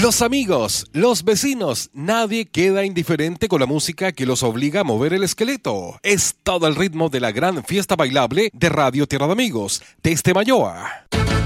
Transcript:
Los amigos, los vecinos, nadie queda indiferente con la música que los obliga a mover el esqueleto. Es todo el ritmo de la gran fiesta bailable de Radio Tierra de Amigos, desde Mayoa.